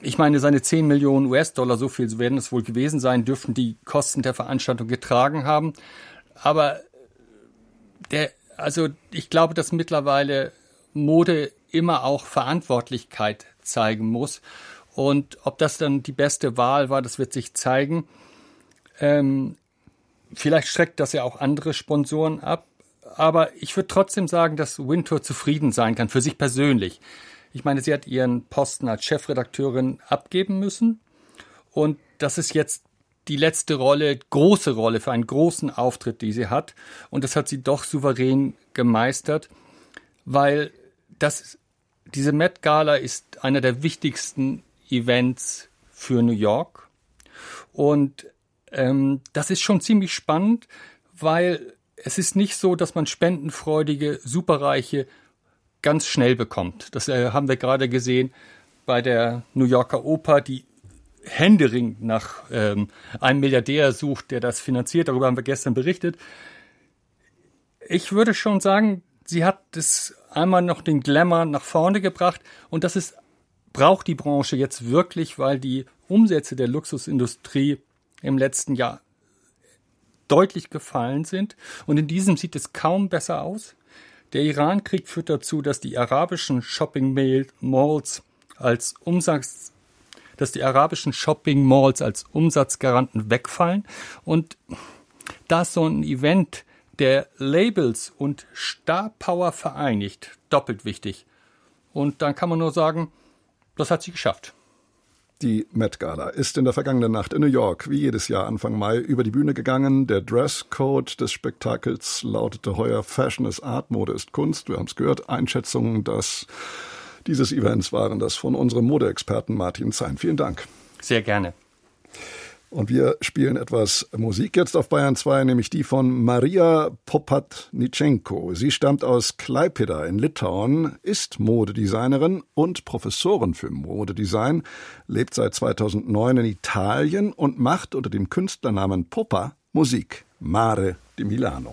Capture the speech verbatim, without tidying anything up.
ich meine, seine zehn Millionen U S-Dollar, so viel werden es wohl gewesen sein, dürften die Kosten der Veranstaltung getragen haben. Aber der, also ich glaube, dass mittlerweile Mode immer auch Verantwortlichkeit zeigen muss. Und ob das dann die beste Wahl war, das wird sich zeigen. Ähm, vielleicht schreckt das ja auch andere Sponsoren ab. Aber ich würde trotzdem sagen, dass Wintour zufrieden sein kann, für sich persönlich. Ich meine, sie hat ihren Posten als Chefredakteurin abgeben müssen. Und das ist jetzt die letzte Rolle, große Rolle für einen großen Auftritt, die sie hat. Und das hat sie doch souverän gemeistert, weil das, diese Met Gala ist einer der wichtigsten Events für New York. Und ähm, das ist schon ziemlich spannend, weil es ist nicht so, dass man spendenfreudige, superreiche ganz schnell bekommt. Das äh, haben wir gerade gesehen bei der New Yorker Oper, die händeringend nach ähm, einem Milliardär sucht, der das finanziert. Darüber haben wir gestern berichtet. Ich würde schon sagen, sie hat es einmal noch den Glamour nach vorne gebracht. Und das ist, braucht die Branche jetzt wirklich, weil die Umsätze der Luxusindustrie im letzten Jahr deutlich gefallen sind. Und in diesem sieht es kaum besser aus. Der Iran-Krieg führt dazu, dass die arabischen Shopping-Malls als Umsatz, dass die arabischen Shopping-Malls als Umsatzgaranten wegfallen. Und da ist so ein Event der Labels und Star Power vereinigt, doppelt wichtig. Und dann kann man nur sagen, das hat sie geschafft. Die Met Gala ist in der vergangenen Nacht in New York, wie jedes Jahr Anfang Mai, über die Bühne gegangen. Der Dresscode des Spektakels lautete heuer Fashion is Art, Mode ist Kunst. Wir haben es gehört, Einschätzungen des, dieses Events waren das von unserem Modeexperten Martin Zein. Vielen Dank. Sehr gerne. Und wir spielen etwas Musik jetzt auf Bayern zwei, nämlich die von Maria Popatnichenko. Sie stammt aus Klaipėda in Litauen, ist Modedesignerin und Professorin für Modedesign, lebt seit zweitausendneun in Italien und macht unter dem Künstlernamen Popa Musik. Mare di Milano.